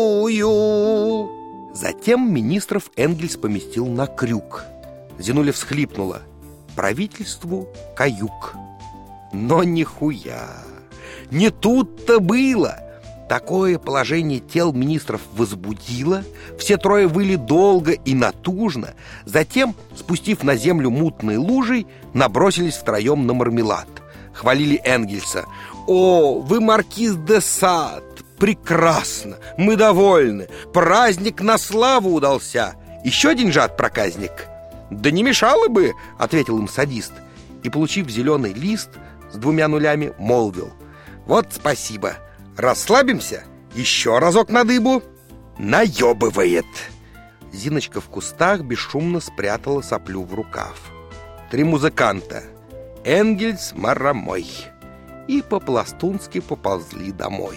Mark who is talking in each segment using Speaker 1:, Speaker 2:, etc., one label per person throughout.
Speaker 1: Ую. Затем министров Энгельс поместил на крюк. Зинуля всхлипнула. Правительству каюк. Но нихуя. Не тут-то было. Такое положение тел министров возбудило. Все трое выли долго и натужно. Затем, спустив на землю мутной лужей, набросились втроем на мармелад. Хвалили Энгельса. «О, вы маркиз де Сад! Прекрасно! Мы довольны! Праздник на славу удался! Еще деньжат, проказник!» «Да не мешало бы!» — ответил им садист. И, получив зеленый лист с 2 нулями, молвил: «Вот спасибо! Расслабимся? Еще разок на дыбу!» Наебывает. Зиночка в кустах бесшумно спрятала соплю в рукав. 3 музыканта — Энгельс, Марамой — и по-пластунски поползли домой.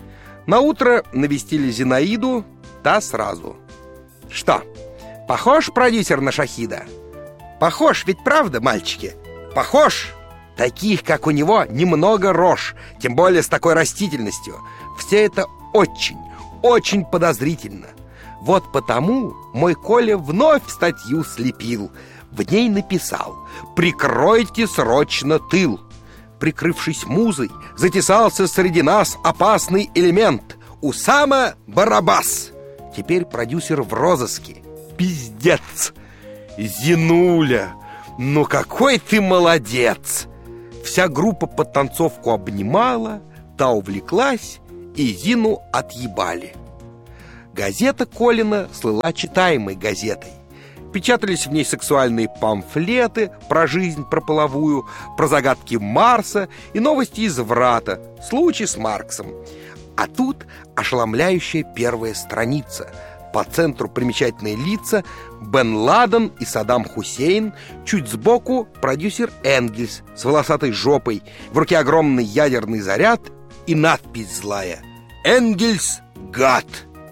Speaker 1: Наутро навестили Зинаиду, та сразу: «Что, похож продюсер на Шахида?» «Похож, ведь правда, мальчики? Похож! Таких, как у него, немного рож, тем более с такой растительностью. Все это очень, очень подозрительно. Вот потому мой Коля вновь статью слепил. В ней написал: «Прикройте срочно тыл». Прикрывшись музой, затесался среди нас опасный элемент — Усама Барабас. Теперь продюсер в розыске. Пиздец! Зинуля, ну какой ты молодец!» Вся группа подтанцовку обнимала, та увлеклась, и Зину отъебали. Газета Колина слыла читаемой газетой. Печатались в ней сексуальные памфлеты про жизнь, про половую, про загадки Марса и новости из Врата, случай с Марксом. А тут ошеломляющая первая страница. По центру примечательные лица: Бен Ладен и Саддам Хусейн. Чуть сбоку продюсер Энгельс с волосатой жопой, в руке огромный ядерный заряд и надпись злая: «Энгельс, гад!».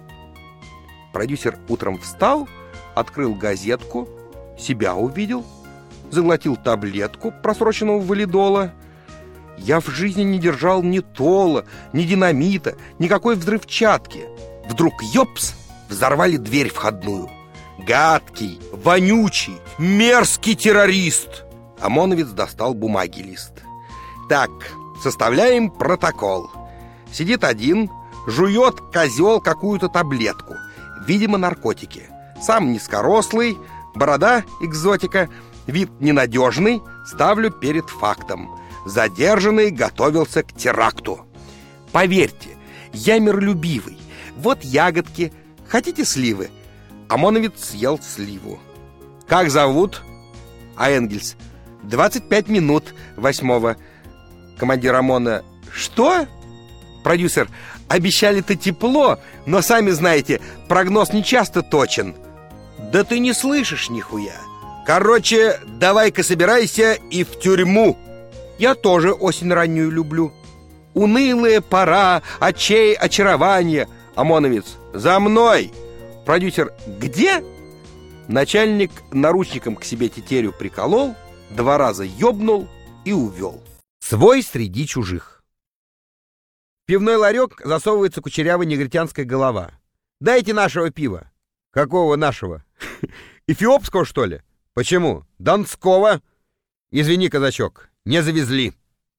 Speaker 1: Продюсер утром встал, открыл газетку, себя увидел, заглотил таблетку просроченного валидола. Я в жизни не держал ни тола, ни динамита, никакой взрывчатки. Вдруг ёпс! Взорвали дверь входную. Гадкий, вонючий, мерзкий террорист. ОМОНовец достал бумаги лист. Так, составляем протокол. Сидит один, жует козел какую-то таблетку, видимо, наркотики. Сам низкорослый, борода экзотика, вид ненадежный. Ставлю перед фактом: задержанный готовился к теракту. Поверьте, я миролюбивый. Вот ягодки. Хотите сливы? ОМОНовец съел сливу. Как зовут? А Энгельс: 25 минут 8-го. Командир ОМОНа: что? Продюсер: обещали-то тепло, но сами знаете, прогноз не часто точен. Да ты не слышишь нихуя. Короче, давай-ка собирайся и в тюрьму. Я тоже осень раннюю люблю. Унылая пора, очей очарования. ОМОНовец: за мной! Продюсер: где? Начальник наручником к себе тетерю приколол, 2 раза ёбнул и увел. Свой среди чужих. В пивной ларек засовывается кучерявая негритянская голова. «Дайте нашего пива». «Какого нашего? Эфиопского, что ли?» «Почему? Донского». «Извини, казачок, не завезли».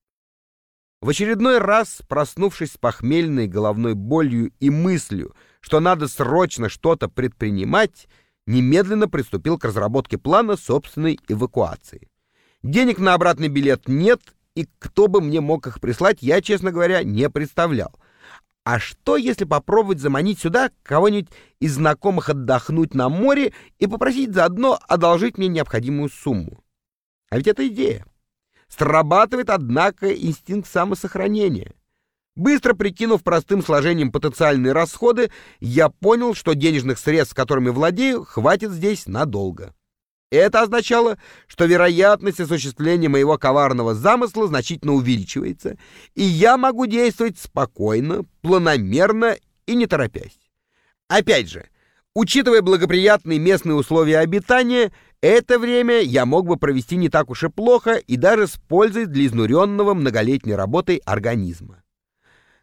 Speaker 1: В очередной раз, проснувшись с похмельной головной болью и мыслью, что надо срочно что-то предпринимать, немедленно приступил к разработке плана собственной эвакуации. Денег на обратный билет нет, и кто бы мне мог их прислать, я, честно говоря, не представлял. А что, если попробовать заманить сюда кого-нибудь из знакомых отдохнуть на море и попросить заодно одолжить мне необходимую сумму? А ведь это идея. Срабатывает, однако, инстинкт самосохранения. Быстро прикинув простым сложением потенциальные расходы, я понял, что денежных средств, которыми владею, хватит здесь надолго. Это означало, что вероятность осуществления моего коварного замысла значительно увеличивается, и я могу действовать спокойно, планомерно и не торопясь. Опять же, учитывая благоприятные местные условия обитания, это время я мог бы провести не так уж и плохо и даже с пользой для изнуренного многолетней работой организма.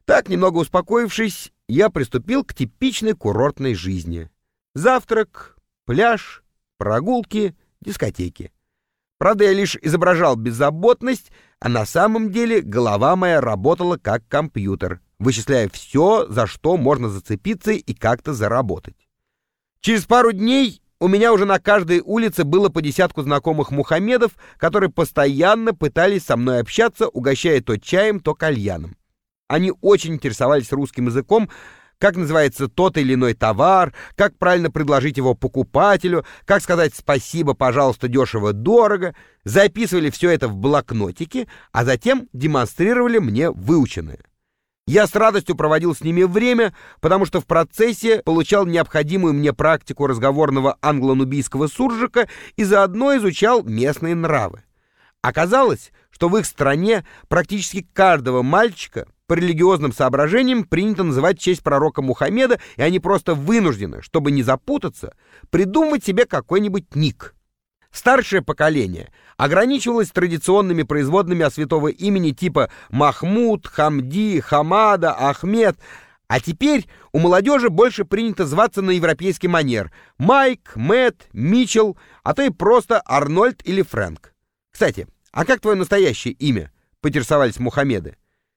Speaker 1: Так, немного успокоившись, я приступил к типичной курортной жизни. Завтрак, пляж, прогулки, дискотеки. Правда, я лишь изображал беззаботность, а на самом деле голова моя работала как компьютер, вычисляя все, за что можно зацепиться и как-то заработать. Через пару дней у меня уже на каждой улице было по десятку знакомых мухаммедов, которые постоянно пытались со мной общаться, угощая то чаем, то кальяном. Они очень интересовались русским языком, как называется тот или иной товар, как правильно предложить его покупателю, как сказать «спасибо, пожалуйста, дешево, дорого». Записывали все это в блокнотике, а затем демонстрировали мне выученное. Я с радостью проводил с ними время, потому что в процессе получал необходимую мне практику разговорного англо-нубийского суржика и заодно изучал местные нравы. Оказалось, что в их стране практически каждого мальчика по религиозным соображениям принято называть в честь пророка Мухаммеда, и они просто вынуждены, чтобы не запутаться, придумывать себе какой-нибудь ник. Старшее поколение ограничивалось традиционными производными от святого имени типа Махмуд, Хамди, Хамада, Ахмед, а теперь у молодежи больше принято зваться на европейский манер: Майк, Мэтт, Митчелл, а то и просто Арнольд или Фрэнк. Кстати, а как твое настоящее имя? Поинтересовались Мухаммеды.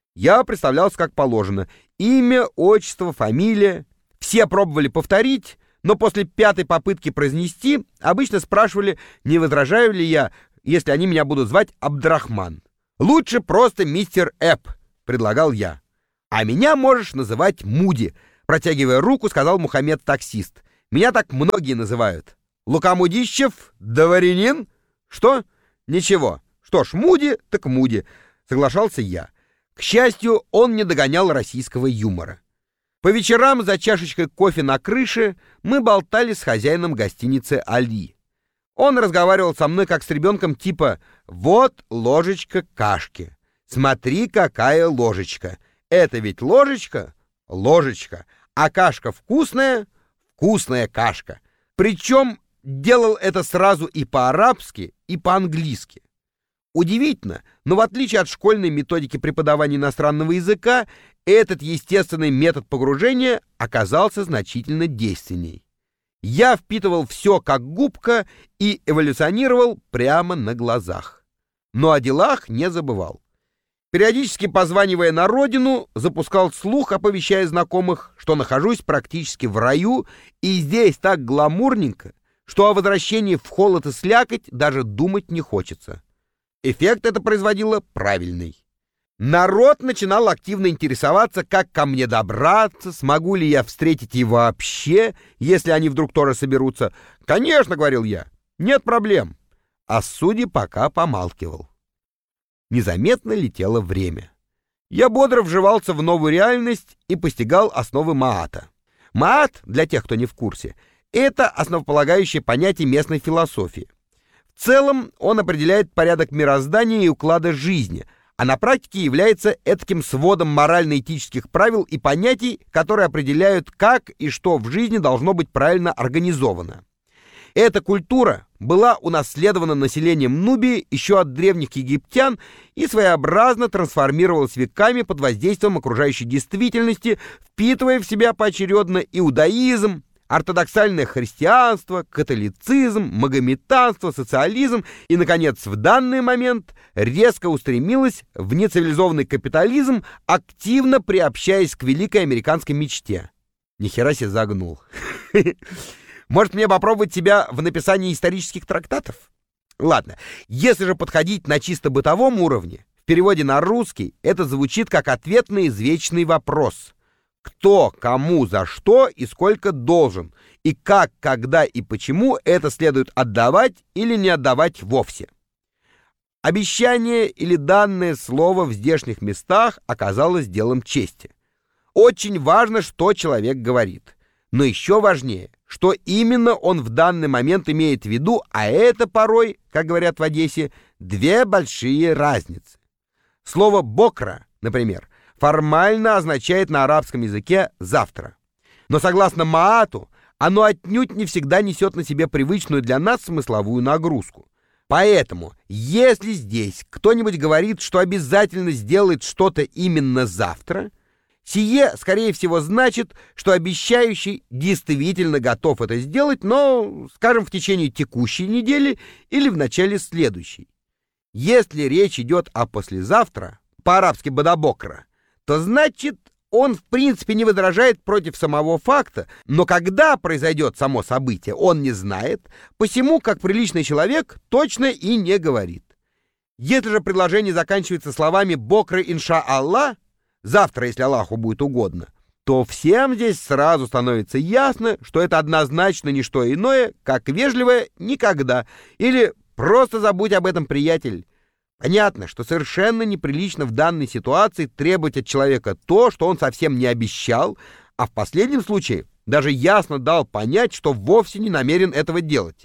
Speaker 1: Я представлялся как положено: имя, отчество, фамилия. Все пробовали повторить, но после пятой попытки произнести обычно спрашивали, не возражаю ли я, если они меня будут звать Абдрахман. «Лучше просто мистер Эп», — предлагал я. «А меня можешь называть Муди», — протягивая руку, сказал Мухаммед-таксист. «Меня так многие называют». «Лука Мудищев, дворянин?» «Что? Ничего. Что ж, Муди, так Муди», — соглашался я. К счастью, он не догонял российского юмора. По вечерам за чашечкой кофе на крыше мы болтали с хозяином гостиницы Али. Он разговаривал со мной как с ребенком типа «Вот ложечка кашки. Смотри, какая ложечка. Это ведь ложечка? Ложечка. А кашка вкусная? Вкусная кашка». Причем делал это сразу и по-арабски, и по-английски. Удивительно, но в отличие от школьной методики преподавания иностранного языка, этот естественный метод погружения оказался значительно действенней. Я впитывал все как губка и эволюционировал прямо на глазах. Но о делах не забывал. Периодически позванивая на родину, запускал слух, оповещая знакомых, что нахожусь практически в раю, и здесь так гламурненько, что о возвращении в холод и слякоть даже думать не хочется. Эффект это производило правильный. Народ начинал активно интересоваться, как ко мне добраться, смогу ли я встретить и вообще, если они вдруг тоже соберутся. «Конечно», — говорил я, — «нет проблем». А судья пока помалкивал. Незаметно летело время. Я бодро вживался в новую реальность и постигал основы Маата. Маат, для тех, кто не в курсе, это основополагающее понятие местной философии. В целом он определяет порядок мироздания и уклада жизни, а на практике является этаким сводом морально-этических правил и понятий, которые определяют, как и что в жизни должно быть правильно организовано. Эта культура была унаследована населением Нубии еще от древних египтян и своеобразно трансформировалась веками под воздействием окружающей действительности, впитывая в себя поочередно иудаизм, ортодоксальное христианство, католицизм, магометанство, социализм и, наконец, в данный момент резко устремилась в нецивилизованный капитализм, активно приобщаясь к великой американской мечте. Нихера себе загнул. Может, мне попробовать тебя в написании исторических трактатов? Ладно, если же подходить на чисто бытовом уровне, в переводе на русский это звучит как ответ на извечный вопрос: кто, кому, за что и сколько должен, и как, когда и почему это следует отдавать или не отдавать вовсе. Обещание или данное слово в здешних местах оказалось делом чести. Очень важно, что человек говорит. Но еще важнее, что именно он в данный момент имеет в виду, а это порой, как говорят в Одессе, две большие разницы. Слово «бокра», например, формально означает на арабском языке «завтра». Но согласно Маату, оно отнюдь не всегда несет на себе привычную для нас смысловую нагрузку. Поэтому, если здесь кто-нибудь говорит, что обязательно сделает что-то именно завтра, Сие, скорее всего, значит, что обещающий действительно готов это сделать, но, скажем, в течение текущей недели или в начале следующей. Если речь идет о послезавтра, по-арабски бадабокра, то значит, он в принципе не возражает против самого факта, но когда произойдет само событие, он не знает, посему, как приличный человек, точно и не говорит. Если же предложение заканчивается словами «бокра инша Аллах», завтра, если Аллаху будет угодно, то всем здесь сразу становится ясно, что это однозначно не что иное, как вежливое «никогда» или «просто забудь об этом, приятель». Понятно, что совершенно неприлично в данной ситуации требовать от человека то, что он совсем не обещал, а в последнем случае даже ясно дал понять, что вовсе не намерен этого делать.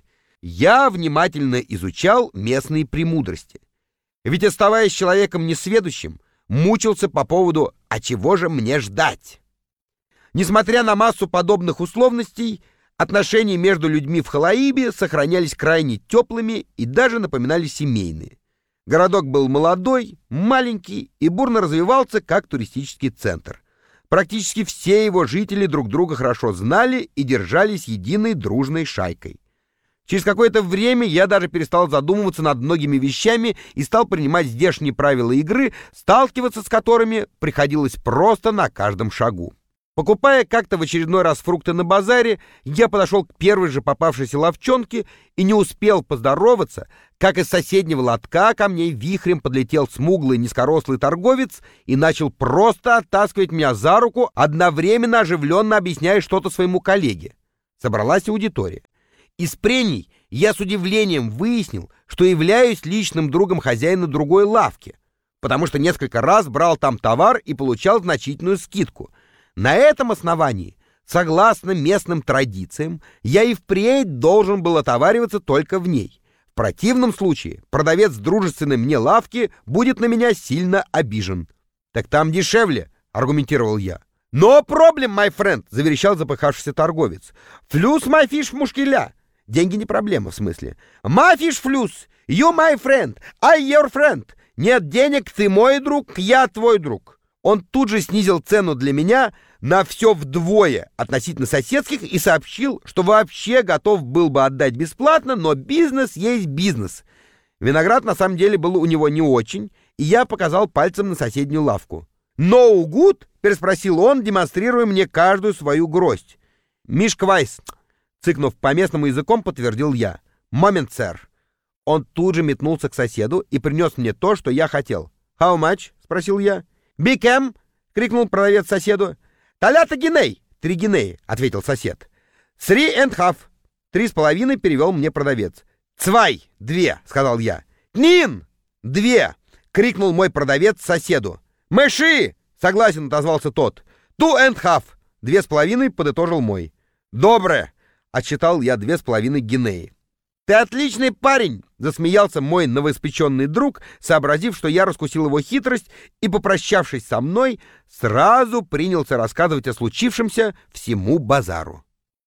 Speaker 1: Я внимательно изучал местные премудрости. Ведь, оставаясь человеком несведущим, мучился по поводу «а чего же мне ждать?». Несмотря на массу подобных условностей, отношения между людьми в Халаибе сохранялись крайне теплыми и даже напоминали семейные. Городок был молодой, маленький и бурно развивался как туристический центр. Практически все его жители друг друга хорошо знали и держались единой дружной шайкой. Через какое-то время я даже перестал задумываться над многими вещами и стал принимать здешние правила игры, сталкиваться с которыми приходилось просто на каждом шагу. Покупая как-то в очередной раз фрукты на базаре, я подошел к первой же попавшейся лавчонке и не успел поздороваться, как из соседнего лотка ко мне вихрем подлетел смуглый низкорослый торговец и начал просто оттаскивать меня за руку, одновременно оживленно объясняя что-то своему коллеге. Собралась аудитория. Из прений я с удивлением выяснил, что являюсь личным другом хозяина другой лавки, потому что несколько раз брал там товар и получал значительную скидку. На этом основании, согласно местным традициям, я и впредь должен был отовариваться только в ней. В противном случае продавец дружественной мне лавки будет на меня сильно обижен. «Так там дешевле», — аргументировал я. «No problem, my friend», — заверещал запыхавшийся торговец. «Флюс my fish мушкеля». Деньги не проблема, в смысле. «My fish флюс, you my friend, I your friend». «Нет денег, ты мой друг, я твой друг». Он тут же снизил цену для меня на все вдвое относительно соседских и сообщил, что вообще готов был бы отдать бесплатно, но бизнес есть бизнес. Виноград на самом деле был у него не очень, и я показал пальцем на соседнюю лавку. «No good?» — переспросил он, демонстрируя мне каждую свою гроздь. «Мишка Вайс», — цыкнув по местному языком, подтвердил я. «Момент, сэр». Он тут же метнулся к соседу и принес мне то, что я хотел. «How much?» — спросил я. «Бикэм!» — крикнул продавец соседу. «Талята гиней!» — 3 гинеи, — ответил сосед. «Three and half!» — 3,5 перевел мне продавец. «Цвай!» — 2, — сказал я. «Нин!» — 2! — крикнул мой продавец соседу. «Мэши!» — согласен, отозвался тот. «Two and half!» — 2,5 подытожил мой. «Добре!» — отсчитал я 2,5 гинеи. «Ты отличный парень!» — засмеялся мой новоиспеченный друг, сообразив, что я раскусил его хитрость, и, попрощавшись со мной, сразу принялся рассказывать о случившемся всему базару.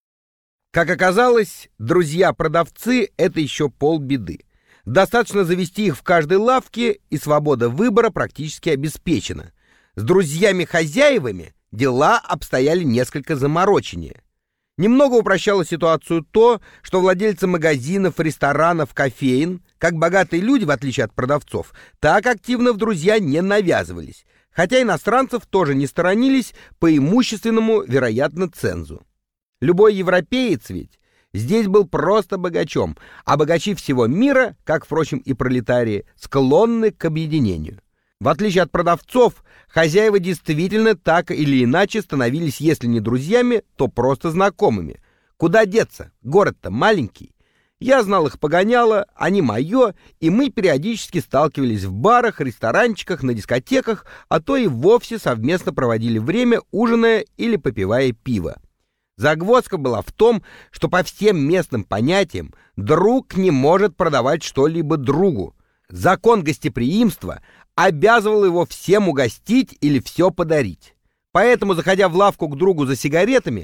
Speaker 1: Как оказалось, друзья-продавцы — это еще полбеды. Достаточно завести их в каждой лавке, и свобода выбора практически обеспечена. С друзьями-хозяевами дела обстояли несколько замороченнее. Немного упрощало ситуацию то, что владельцы магазинов, ресторанов, кофеен, как богатые люди, в отличие от продавцов, так активно в друзья не навязывались, хотя иностранцев тоже не сторонились по имущественному, вероятно, цензу. Любой европеец ведь здесь был просто богачом, а богачи всего мира, как, впрочем, и пролетарии, склонны к объединению. В отличие от продавцов, хозяева действительно так или иначе становились, если не друзьями, то просто знакомыми. Куда деться? Город-то маленький. Я знал их погоняло, они мое, и мы периодически сталкивались в барах, ресторанчиках, на дискотеках, а то и вовсе совместно проводили время, ужиная или попивая пиво. Загвоздка была в том, что по всем местным понятиям друг не может продавать что-либо другу. Закон гостеприимства обязывал его всем угостить или все подарить. Поэтому, заходя в лавку к другу за сигаретами,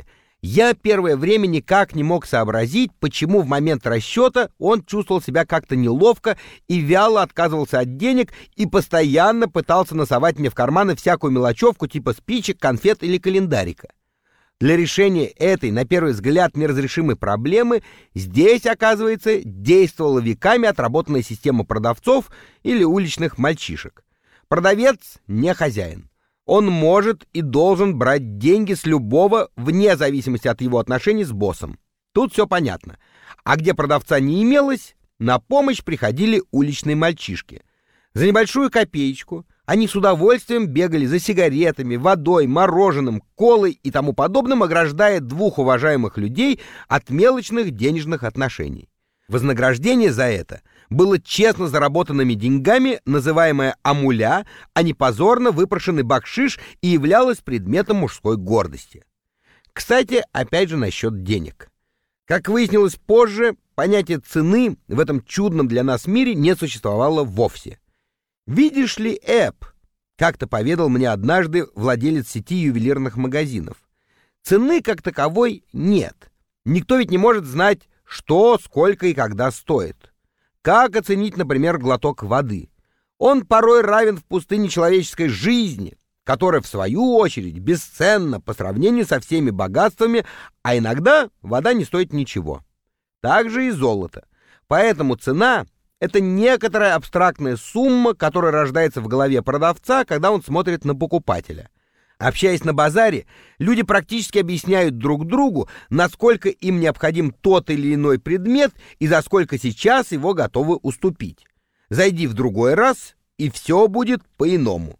Speaker 1: Я первое время никак не мог сообразить, почему в момент расчета он чувствовал себя как-то неловко и вяло отказывался от денег и постоянно пытался носовать мне в карманы всякую мелочевку типа спичек, конфет или календарика. Для решения этой, на первый взгляд, неразрешимой проблемы здесь, оказывается, действовала веками отработанная система продавцов или уличных мальчишек. Продавец не хозяин. Он может и должен брать деньги с любого, вне зависимости от его отношений с боссом. Тут все понятно. А где продавца не имелось, на помощь приходили уличные мальчишки. За небольшую копеечку они с удовольствием бегали за сигаретами, водой, мороженым, колой и тому подобным, ограждая двух уважаемых людей от мелочных денежных отношений. Вознаграждение за это было честно заработанными деньгами, называемое амуля, а не позорно выпрошенный бакшиш, и являлось предметом мужской гордости. Кстати, опять же насчет денег. Как выяснилось позже, понятие цены в этом чудном для нас мире не существовало вовсе. «Видишь ли, Эп», — как-то поведал мне однажды владелец сети ювелирных магазинов, цены как таковой нет. Никто ведь не может знать, что, сколько и когда стоит. Как оценить, например, глоток воды? Он порой равен в пустыне человеческой жизни, которая, в свою очередь, бесценна по сравнению со всеми богатствами, а иногда вода не стоит ничего. Так же и золото. Поэтому цена — это некоторая абстрактная сумма, которая рождается в голове продавца, когда он смотрит на покупателя. Общаясь на базаре, люди практически объясняют друг другу, насколько им необходим тот или иной предмет и за сколько сейчас его готовы уступить. Зайди в другой раз, и все будет по-иному.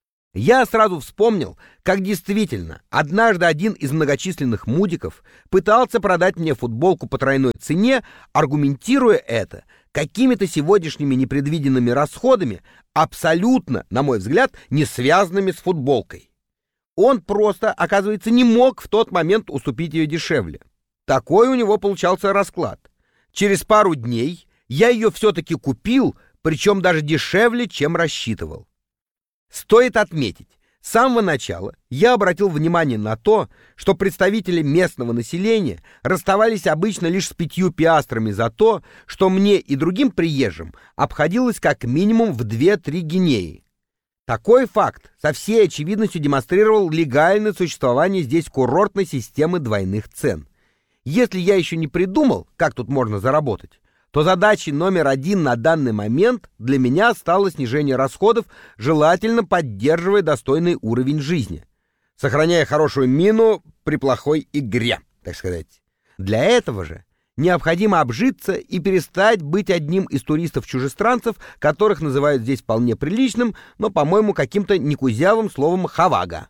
Speaker 1: Я сразу вспомнил, как действительно однажды один из многочисленных мудиков пытался продать мне футболку по тройной цене, аргументируя это какими-то сегодняшними непредвиденными расходами, абсолютно, на мой взгляд, не связанными с футболкой. Он просто, оказывается, не мог в тот момент уступить ее дешевле. Такой у него получался расклад. Через пару дней я ее все-таки купил, причем даже дешевле, чем рассчитывал. Стоит отметить, с самого начала я обратил внимание на то, что представители местного населения расставались обычно лишь с 5 пиастрами за то, что мне и другим приезжим обходилось как минимум в 2-3 гинеи. Такой факт со всей очевидностью демонстрировал легальное существование здесь курортной системы двойных цен. Если я еще не придумал, как тут можно заработать, то задачей номер 1 на данный момент для меня стало снижение расходов, желательно поддерживая достойный уровень жизни, сохраняя хорошую мину при плохой игре, так сказать. Для этого же необходимо обжиться и перестать быть одним из туристов-чужестранцев, которых называют здесь вполне приличным, но, по-моему, каким-то некузявым словом «хавага».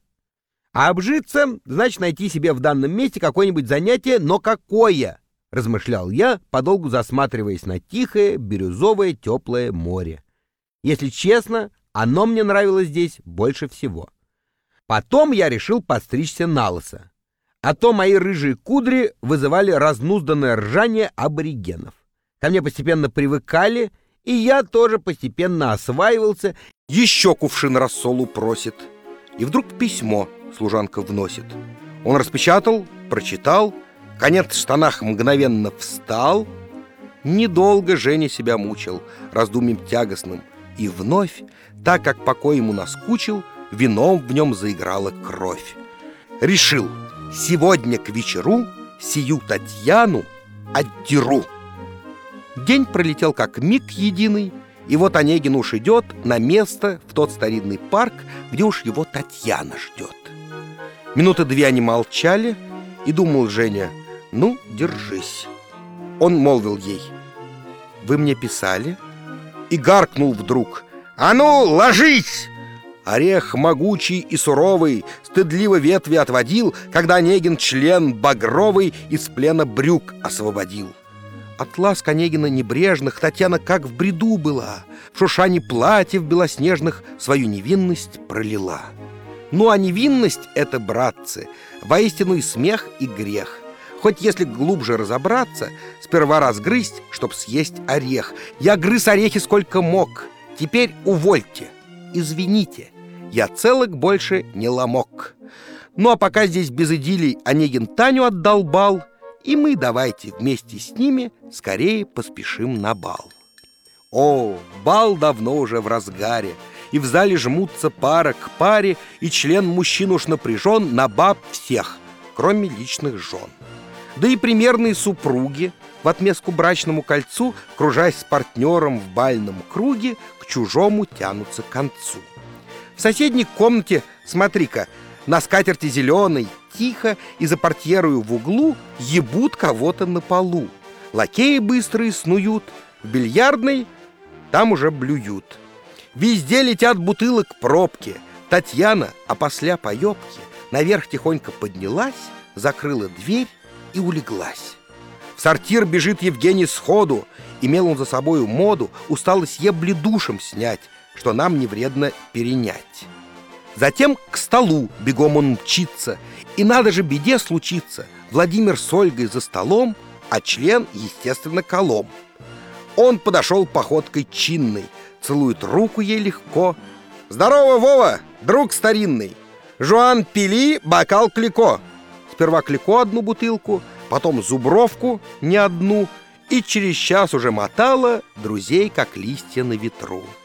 Speaker 1: А обжиться значит найти себе в данном месте какое-нибудь занятие, но какое? Размышлял я, подолгу засматриваясь на тихое, бирюзовое, теплое море. Если честно, оно мне нравилось здесь больше всего. Потом я решил подстричься налысо. А то мои рыжие кудри вызывали разнузданное ржание аборигенов. Ко мне постепенно привыкали, и я тоже постепенно осваивался.
Speaker 2: Еще кувшин рассолу просит. И вдруг письмо служанка вносит. Он распечатал, прочитал, конец в штанах мгновенно встал. Недолго Женя себя мучил раздумьем тягостным. И вновь, так как покой ему наскучил, вином в нем заиграла кровь. Решил: сегодня к вечеру сию Татьяну отдеру. День пролетел как миг единый, и вот Онегин уж идет на место, в тот старинный парк, где уж его Татьяна ждет. Минуты 2 они молчали, и думал Женя: ну, держись. Он молвил ей: вы мне писали? И гаркнул вдруг: а ну, ложись! Орех могучий и суровый стыдливо ветви отводил, когда Онегин член багровый из плена брюк освободил. От ласк Онегина небрежных Татьяна как в бреду была, в шуршании платьев белоснежных свою невинность пролила. Ну а невинность — это, братцы, воистину и смех, и грех. Хоть если глубже разобраться, сперва разгрызть, чтоб съесть орех. Я грыз орехи сколько мог, теперь увольте. Извините, я целок больше не ломок. Ну а пока здесь без идиллий Онегин Таню отдолбал, и мы давайте вместе с ними скорее поспешим на бал. О, бал давно уже в разгаре, и в зале жмутся пара к паре, и член мужчин уж напряжен на баб всех, кроме личных жен. Да и примерные супруги в отместку брачному кольцу, кружась с партнером в бальном круге, к чужому тянутся к концу. В соседней комнате, смотри-ка, на скатерти зеленой тихо и за портьерою в углу ебут кого-то на полу. Лакеи быстрые снуют, в бильярдной там уже блюют. Везде летят бутылок пробки. Татьяна, опосля поебки, наверх тихонько поднялась, закрыла дверь и улеглась. В сортир бежит Евгений сходу. Имел он за собою моду усталость ебли душем снять, что нам не вредно перенять. Затем к столу бегом он мчится, и надо же беде случиться. Владимир с Ольгой за столом, а член, естественно, колом. Он подошел походкой чинной, целует руку ей легко. «Здорово, Вова, друг старинный! Жуан, пили бокал Клико!» Сперва Клико одну бутылку, потом Зубровку не одну, и через час уже мотала друзей, как листья на ветру.